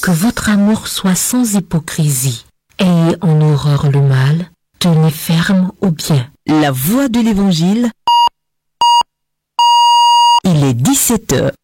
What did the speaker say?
Que votre amour soit sans hypocrisie. Ayez en horreur le mal, tenez ferme au bien. La voix de l'Évangile, il est 17h.